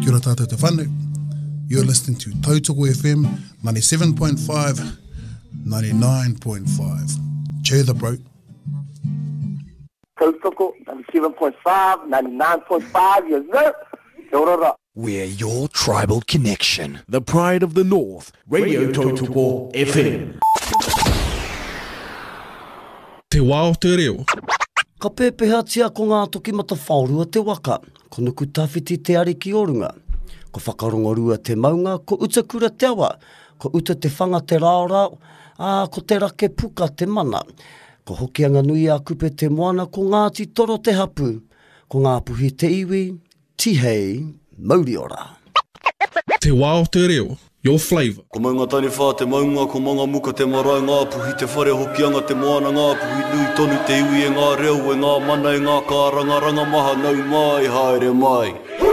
Kia ora tātou te whanu. You're listening to Tautoko FM 97.5, 99.5. Cheer the bro. Tautoko 97.5, 99.5, yes sir. Kia ora. We're your tribal connection. The pride of the North. Radio Tautoko FM. Te wā o te reo. Ka pēpehea tia ko ngā toki mata whaurua te waka. Ko nuku tawhiti te ariki orunga. Ko whakarongo te maunga. Ko utakura te awa. Ko uta te whanga te rāorao. Ko te rake puka te mana. Ko hokianga nui a kupe te moana. Ko Ngāti Toro te hapu. Ko ngā puhi te iwi. Tihei Mauriora. Te wā o te reo. Your flavour. Ko maunga tani whā te maunga, ko manga muka te marae, ngā puhi te whare hokianga te moana, ngā puhi nui tonu te iwi e ngā reo, e ngā mana e ngā kāranga, ranga maha nau mai, haere mai.